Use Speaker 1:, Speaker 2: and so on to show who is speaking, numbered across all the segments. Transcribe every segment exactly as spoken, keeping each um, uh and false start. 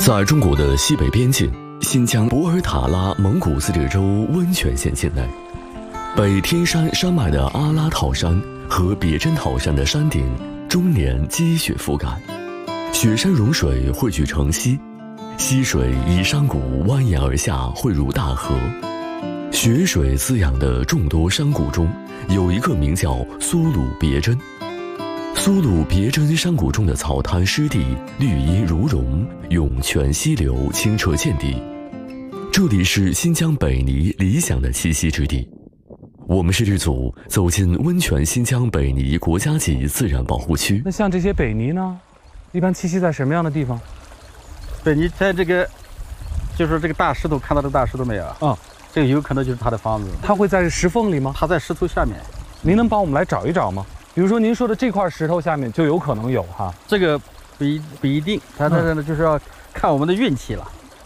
Speaker 1: 在中国的西北边境，新疆博尔塔拉蒙古自治州温泉县境内，北天山山脉的阿拉套山和别针套山的山顶终年积雪覆盖，雪山融水汇聚成溪，溪水依山谷蜿蜒而下，汇入大河。雪水滋养的众多山谷中，有一个名叫苏鲁别针。苏鲁别针山谷中的草滩湿地绿荫如绒，涌泉溪流清澈见底。这里是新疆北泥理想的栖息之地。我们摄制组走进温泉新疆北泥国家级自然保护区。
Speaker 2: 那像这些北泥呢，一般栖息在什么样的地方？
Speaker 3: 北泥在这个，就是这个大石头，看到这个大石头没有？啊、哦，这个有可能就是它的房子。
Speaker 2: 它会在石缝里吗？
Speaker 3: 它在石头下面。
Speaker 2: 您能帮我们来找一找吗？比如说您说的这块石头下面就有可能有哈。
Speaker 3: 这个不一不一定，它这个呢就是要看我们的运气了。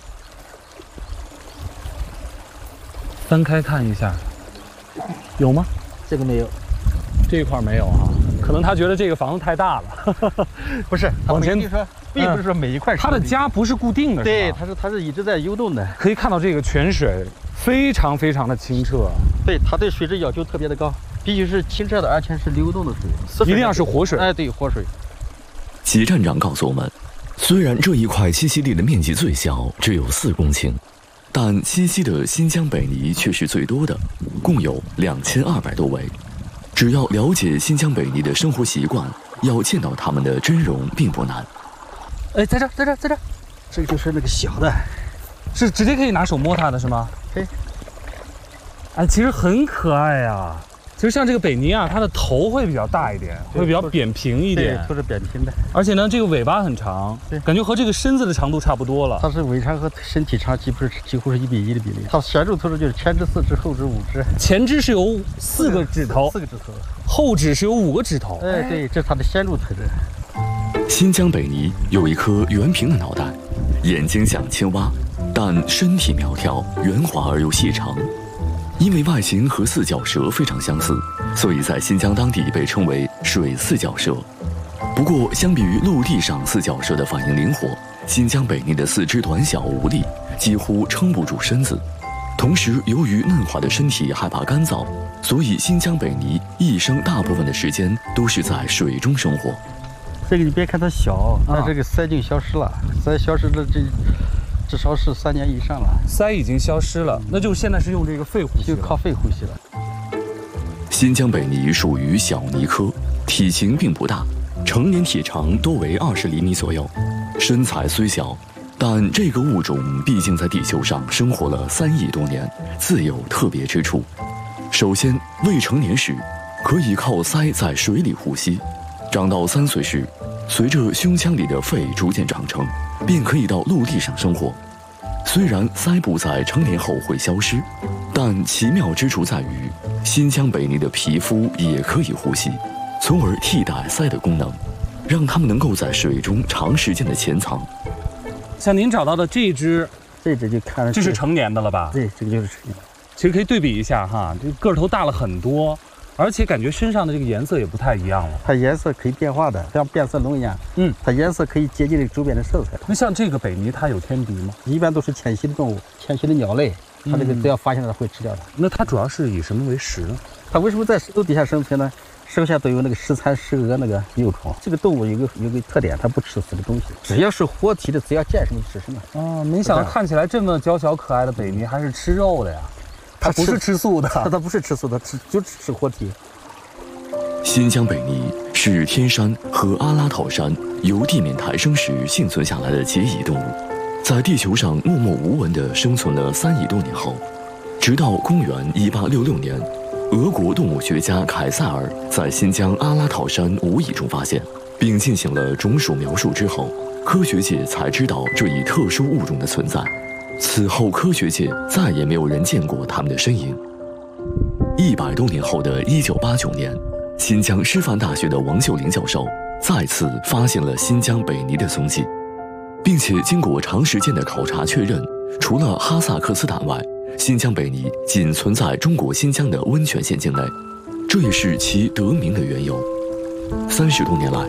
Speaker 2: 翻开看一下，有吗？
Speaker 3: 这个没有，
Speaker 2: 这一块没有啊，可能他觉得这个房子太大了。
Speaker 3: 不是，
Speaker 2: 往前
Speaker 3: 说，并不是说每一块。
Speaker 2: 它的家不是固定的，
Speaker 3: 对，它是它是一直在游动的。
Speaker 2: 可以看到这个泉水非常非常的清澈，
Speaker 3: 对，它对水质要求特别的高，必须是清澈的，而且是流动的水，
Speaker 2: 一定要是活水。
Speaker 3: 哎，对，活水。
Speaker 1: 齐站长告诉我们，虽然这一块栖息地的面积最小，只有四公顷。但栖息的新疆北泥却是最多的，共有两千二百多位。只要了解新疆北泥的生活习惯，要见到它们的真容并不难。
Speaker 3: 哎，在这，在这，在这，这个就是那个小的，
Speaker 2: 是直接可以拿手摸它的是吗？
Speaker 3: 对。
Speaker 2: 哎，其实很可爱呀。其实像这个北泥啊，它的头会比较大一点，会比较扁平一点，
Speaker 3: 对，都是扁平的。
Speaker 2: 而且呢，这个尾巴很长，对，感觉和这个身子的长度差不多了。
Speaker 3: 它是尾长和身体长几乎是几乎是一比一的比例。它显著特征就是前肢四肢，后肢五肢。
Speaker 2: 前肢是有四个指头，
Speaker 3: 四个指头，
Speaker 2: 后肢是有五个指头。
Speaker 3: 哎，对，这是它的显著特征。
Speaker 1: 新疆北泥有一颗圆平的脑袋，眼睛像青蛙，但身体苗条、圆滑而又细长。因为外形和四脚蛇非常相似，所以在新疆当地被称为水四脚蛇。不过，相比于陆地上四脚蛇的反应灵活，新疆北泥的四肢短小无力，几乎撑不住身子。同时，由于嫩滑的身体害怕干燥，所以新疆北泥一生大部分的时间都是在水中生活。
Speaker 3: 这个你别看它小，但这个鳃就消失了，鳃消失了这。至少是三年以上了，
Speaker 2: 鳃已经消失了，那就现在是用这个肺呼吸，
Speaker 3: 就靠肺呼吸了。
Speaker 1: 新疆北泥属于小泥科，体型并不大，成年体长多为二十厘米左右。身材虽小，但这个物种毕竟在地球上生活了三亿多年，自有特别之处。首先，未成年时可以靠鳃在水里呼吸，长到三岁时，随着胸腔里的肺逐渐长成，便可以到陆地上生活。虽然鳃部在成年后会消失，但奇妙之处在于，新疆北泥的皮肤也可以呼吸，从而替代鳃的功能，让它们能够在水中长时间的潜藏。
Speaker 2: 像您找到的这只，
Speaker 3: 这只就看着
Speaker 2: 这是成年的了吧？
Speaker 3: 对，这个就是成年。
Speaker 2: 其实可以对比一下哈，这个头大了很多。而且感觉身上的这个颜色也不太一样了，
Speaker 3: 它颜色可以变化的，像变色龙一样。嗯，它颜色可以接近这个周边的色彩。
Speaker 2: 那像这个北泥，它有天敌吗？
Speaker 3: 一般都是迁徙的动物，迁徙的鸟类，它这个只要发现了，它会吃掉它。
Speaker 2: 那它主要是以什么为食呢？
Speaker 3: 它为什么在石头底下生存呢？生下都有那个石蚕、石蛾那个幼虫。这个动物有个有个特点，它不吃死的东西，只要是活体的，只要见什么吃什么。
Speaker 2: 哦，没想到看起来这么娇小可爱的北泥还是吃肉的呀？它不是吃素的，
Speaker 3: 它它不是吃素的，吃就吃活体。
Speaker 1: 新疆北泥是天山和阿拉套山由地面抬升时幸存下来的结蚁动物，在地球上默默无闻地生存了三亿多年后，直到公元一八六六年，俄国动物学家凯塞尔在新疆阿拉套山无意中发现，并进行了种属描述之后，科学界才知道这一特殊物种的存在。此后，科学界再也没有人见过它们的身影。一百多年后的一九八九年。新疆师范大学的王秀玲教授再次发现了新疆北泥的踪迹，并且经过长时间的考察确认，除了哈萨克斯坦外，新疆北泥仅存在中国新疆的温泉县境内，这也是其得名的缘由。三十多年来，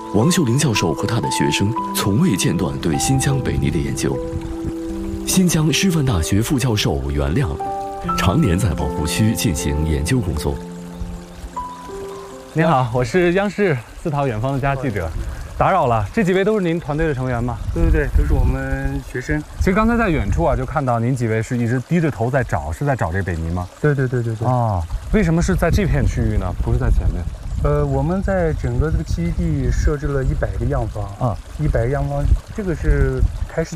Speaker 1: 王秀林教授和他的学生从未间断对新疆北泥的研究。新疆师范大学副教授袁亮，常年在保护区进行研究工作。
Speaker 2: 您好，我是央视《自讨远方的家》记者，打扰了。这几位都是您团队的成员吗？
Speaker 4: 对对对，都是我们学生。
Speaker 2: 其实刚才在远处啊，就看到您几位是一直低着头在找，是在找这北泥吗？
Speaker 4: 对对对对对。
Speaker 2: 啊，为什么是在这片区域呢？不是在前面？
Speaker 4: 呃，我们在整个这个栖息地设置了一百个样房啊，一百个样房，这个是